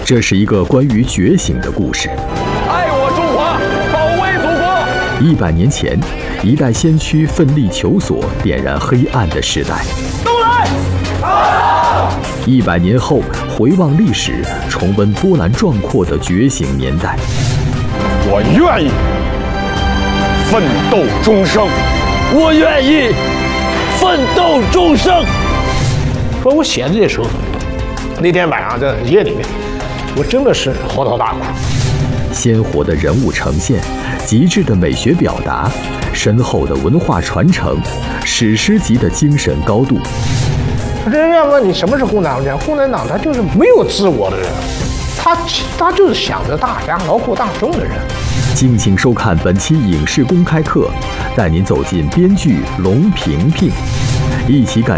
这是一个关于觉醒的故事。 爱我中华，保卫祖国。 100年前，一代先驱奋力求索，点燃黑暗的时代。 都来 ！100年后，回望历史，重温波澜壮阔的觉醒年代。 我愿意奋斗终生， 我愿意奋斗终生。说我写的这时候，那天晚上在夜里面，我真的是嚎啕大哭。 鲜活的人物呈现，极致的美学表达，深厚的文化传承，史诗级的精神高度。 人家问你什么是共产党人？共产党他就是没有自我的人，他就是想着大家劳苦大众的人。 敬请收看本期影视公开课，带您走进编剧龙萍萍，一起感